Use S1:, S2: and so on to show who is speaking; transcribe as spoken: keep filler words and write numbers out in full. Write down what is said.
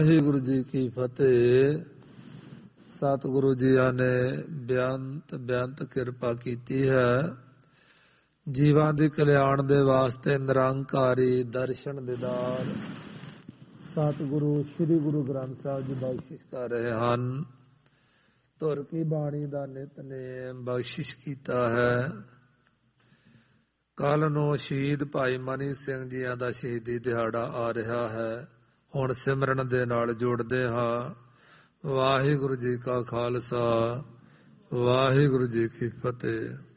S1: ਵਾਹਿਗੁਰੂ ਜੀ ਕੀ ਫਤਿਹ। ਸਤਿਗੁਰੂ ਜੀਆਂ ਨੇ ਬੇਅੰਤ ਬੇਅੰਤ ਕਿਰਪਾ ਕੀਤੀ ਹੈ। ਜੀਵਾਂ ਦੇ ਕਲਿਆਣ ਦੇ ਵਾਸਤੇ ਨਿਰੰਕਾਰੀ ਦਰਸ਼ਨ ਦੀਦਾਰ ਸਤਿਗੁਰੂ ਸ੍ਰੀ ਗੁਰੂ ਗ੍ਰੰਥ ਸਾਹਿਬ ਜੀ ਬਖਸ਼ਿਸ਼ ਕਰ ਰਹੇ ਹਨ। ਧੁਰ ਕੀ ਬਾਣੀ ਦਾ ਨਿਤਨੇਮ ਬਖਸ਼ਿਸ਼ ਕੀਤਾ ਹੈ। ਕੱਲ ਨੂੰ ਸ਼ਹੀਦ ਭਾਈ ਮਨੀ ਸਿੰਘ ਜੀਆਂ ਦਾ ਸ਼ਹੀਦੀ ਦਿਹਾੜਾ ਆ ਰਿਹਾ ਹੈ। ਹੁਣ ਸਿਮਰਨ ਦੇ ਨਾਲ ਜੁੜਦੇ ਹਾਂ। ਵਾਹਿਗੁਰੂ ਜੀ ਕਾ ਖਾਲਸਾ, ਵਾਹਿਗੁਰੂ ਜੀ ਕੀ ਫਤਿਹ।